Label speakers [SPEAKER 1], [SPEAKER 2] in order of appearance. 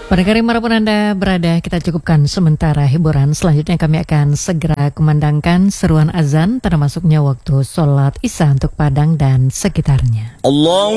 [SPEAKER 1] Pendengar dimanapun Anda berada, kita cukupkan sementara hiburan. Selanjutnya kami akan segera kumandangkan seruan azan, termasuknya waktu sholat Isya untuk Padang dan sekitarnya.
[SPEAKER 2] Allah